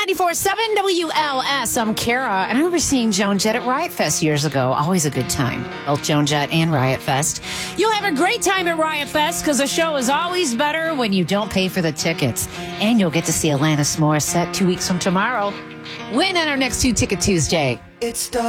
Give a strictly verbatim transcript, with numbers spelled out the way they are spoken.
ninety-four point seven W L S. I'm Kara, and I remember seeing Joan Jett at Riot Fest years ago. Always a good time. Both Joan Jett and Riot Fest. You'll have a great time at Riot Fest because the show is always better when you don't pay for the tickets. And you'll get to see Alanis Morissette two weeks from tomorrow. Win on our next Two Ticket Tuesday. It's